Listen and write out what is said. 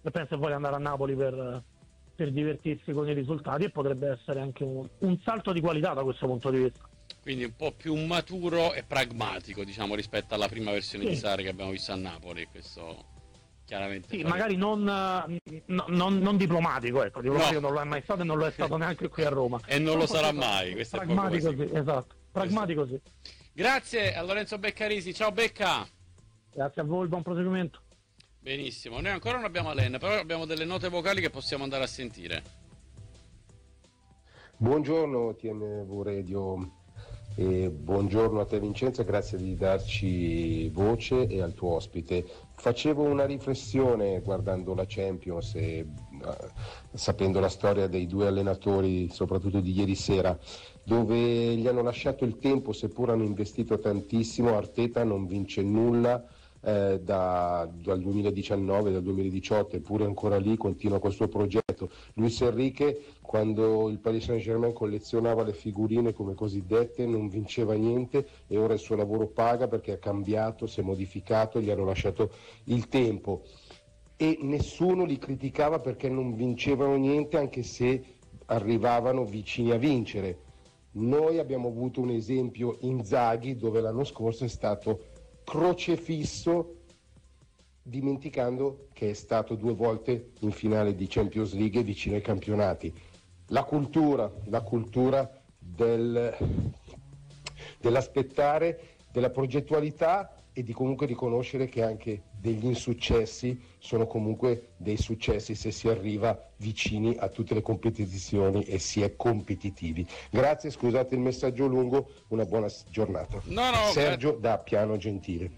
e pensa e vuole andare a Napoli per divertirsi con i risultati, e potrebbe essere anche un salto di qualità da questo punto di vista. Quindi un po' più maturo e pragmatico, diciamo, rispetto alla prima versione Sì. di Sarri che abbiamo visto a Napoli. Questo chiaramente. Sì, magari non diplomatico, ecco, diplomatico No. non lo è mai stato e non lo è stato neanche qui a Roma. E non lo sarà mai, questo è poco pragmatico, sicuro. sì, esatto, pragmatico, sì. Grazie a Lorenzo Beccarisi, ciao Becca. Grazie a voi, buon proseguimento. Benissimo, noi ancora non abbiamo Alen, però abbiamo delle note vocali che possiamo andare a sentire. Buongiorno TMV Radio e buongiorno a te Vincenzo, grazie di darci voce e al tuo ospite. Facevo una riflessione guardando la Champions e sapendo la storia dei due allenatori, soprattutto di ieri sera, dove gli hanno lasciato il tempo, seppur hanno investito tantissimo. Arteta non vince nulla dal 2019, dal 2018, eppure ancora lì, continua col suo progetto. Luis Enrique, quando il Paris Saint-Germain collezionava le figurine come cosiddette, non vinceva niente, e ora il suo lavoro paga perché ha cambiato, si è modificato, gli hanno lasciato il tempo, e nessuno li criticava perché non vincevano niente, anche se arrivavano vicini a vincere. Noi abbiamo avuto un esempio, Inzaghi, dove l'anno scorso è stato crocefisso, dimenticando che è stato 2 volte in finale di Champions League e vicino ai campionati. La cultura dell'aspettare, della progettualità, e di comunque riconoscere che anche degli insuccessi sono comunque dei successi se si arriva vicini a tutte le competizioni e si è competitivi. Grazie, scusate il messaggio lungo, una buona giornata. No, Sergio da Piano Gentile.